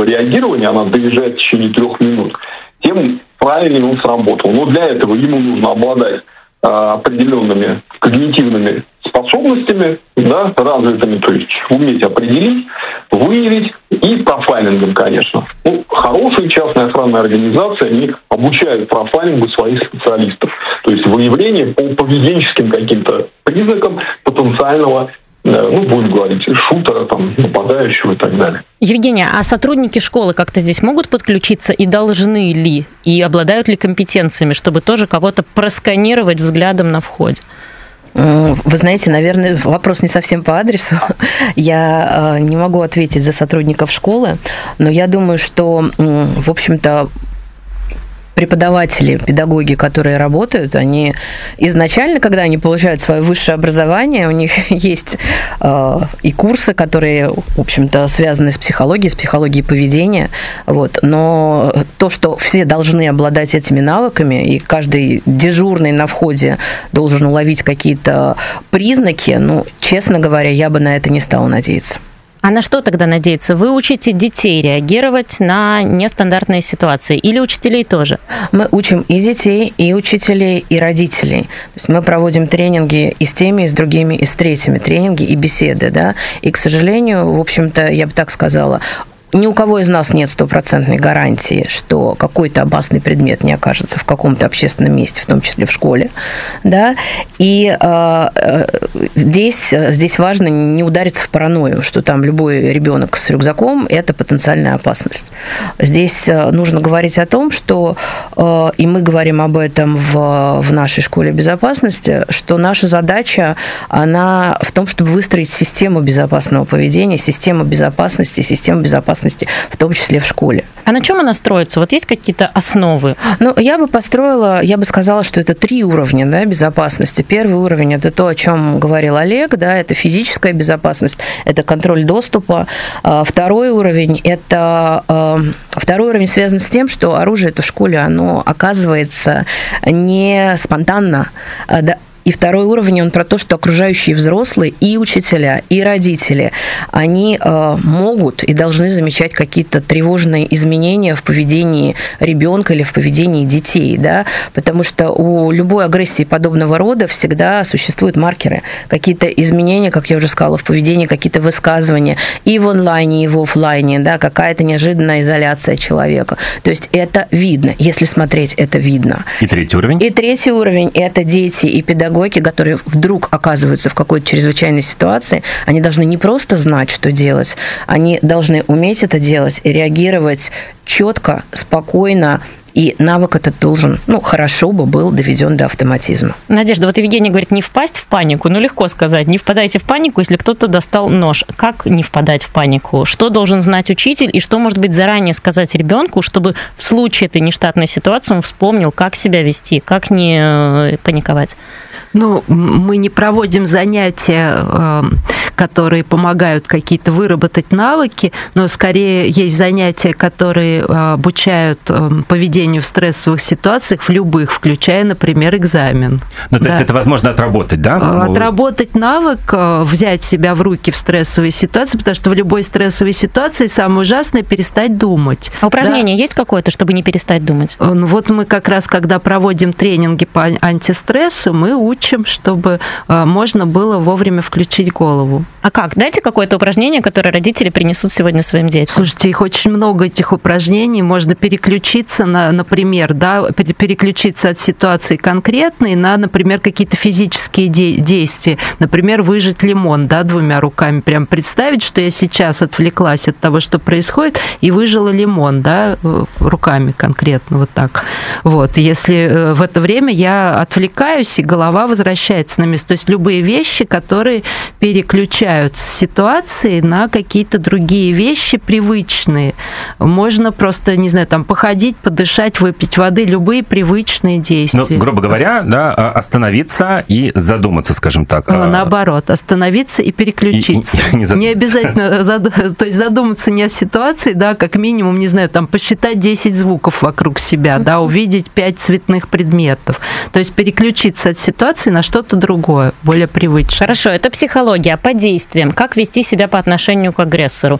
быстрого реагирования, она доезжает в течение 3 минут, тем правильнее он сработал. Но для этого ему нужно обладать определенными когнитивными способностями, да, развитыми, то есть уметь определить, выявить и профайлингом, конечно. Хорошие частные охранные организации, они обучают профайлингу своих специалистов, то есть выявление по поведенческим каким-то признакам потенциального, будем говорить, шутера, нападающего и так далее. Евгения, а сотрудники школы как-то здесь могут подключиться и должны ли, и обладают ли компетенциями, чтобы тоже кого-то просканировать взглядом на входе? Вы знаете, наверное, вопрос не совсем по адресу. Я не могу ответить за сотрудников школы, но я думаю, что, в общем-то, преподаватели, педагоги, которые работают, они изначально, когда они получают свое высшее образование, у них есть и курсы, которые, в общем-то, связаны с психологией поведения. Но то, что все должны обладать этими навыками, и каждый дежурный на входе должен уловить какие-то признаки, честно говоря, я бы на это не стала надеяться. А на что тогда надеяться? Вы учите детей реагировать на нестандартные ситуации или учителей тоже? Мы учим и детей, и учителей, и родителей. То есть мы проводим тренинги и с теми, и с другими, и с третьими, тренинги и беседы, да. И, к сожалению, в общем-то, я бы так сказала, ни у кого из нас нет стопроцентной гарантии, что какой-то опасный предмет не окажется в каком-то общественном месте, в том числе в школе, да, и здесь важно не удариться в паранойю, что там любой ребенок с рюкзаком – это потенциальная опасность. Здесь нужно говорить о том, что, и мы говорим об этом в нашей школе безопасности, что наша задача, она в том, чтобы выстроить систему безопасного поведения, систему безопасности, в том числе в школе. А на чем она строится? Вот есть какие-то основы? Я бы сказала, что это 3 уровня, да, безопасности. Первый уровень – это то, о чем говорил Олег, да, это физическая безопасность, это контроль доступа. Второй уровень связан с тем, что оружие это в школе, оно оказывается не спонтанно, да. И второй уровень, он про то, что окружающие взрослые и учителя, и родители, они могут и должны замечать какие-то тревожные изменения в поведении ребенка или в поведении детей, да, потому что у любой агрессии подобного рода всегда существуют маркеры, какие-то изменения, как я уже сказала, в поведении, какие-то высказывания и в онлайне, и в офлайне, да, какая-то неожиданная изоляция человека. То есть это видно, если смотреть, это видно. И третий уровень? И третий уровень – это дети и педагоги, которые вдруг оказываются в какой-то чрезвычайной ситуации, они должны не просто знать, что делать, они должны уметь это делать и реагировать четко, спокойно, и навык этот должен, хорошо бы был доведен до автоматизма. Надежда, вот Евгения говорит, не впасть в панику. Легко сказать, не впадайте в панику, если кто-то достал нож. Как не впадать в панику? Что должен знать учитель и что, может быть, заранее сказать ребенку, чтобы в случае этой нештатной ситуации он вспомнил, как себя вести, как не паниковать? Мы не проводим занятия, которые помогают какие-то выработать навыки, но скорее есть занятия, которые обучают поведению в стрессовых ситуациях, в любых, включая, например, экзамен. То есть это возможно отработать, да? Отработать навык, взять себя в руки в стрессовой ситуации, потому что в любой стрессовой ситуации самое ужасное – перестать думать. А упражнение есть какое-то, чтобы не перестать думать? Мы как раз, когда проводим тренинги по антистрессу, мы учим, чтобы можно было вовремя включить голову. А как? Дайте какое-то упражнение, которое родители принесут сегодня своим детям. Слушайте, их очень много, этих упражнений. Можно переключиться например, переключиться от ситуации конкретной на, например, какие-то физические действия. Например, выжать лимон, 2 руками. Прям представить, что я сейчас отвлеклась от того, что происходит, и выжила лимон, руками конкретно, вот так. Если в это время я отвлекаюсь, и голова возвращается на место. То есть любые вещи, которые переключают с ситуации на какие-то другие вещи привычные. Можно просто, походить, подышать, выпить воды, любые привычные действия. Грубо говоря, остановиться и задуматься, скажем так. Наоборот, остановиться и переключиться. Не обязательно, то есть задуматься не о ситуации, как минимум, посчитать 10 звуков вокруг себя, увидеть 5 цветных предметов. То есть переключиться от ситуации на что-то другое, более привычное. Хорошо, это психология. По действиям. Как вести себя по отношению к агрессору?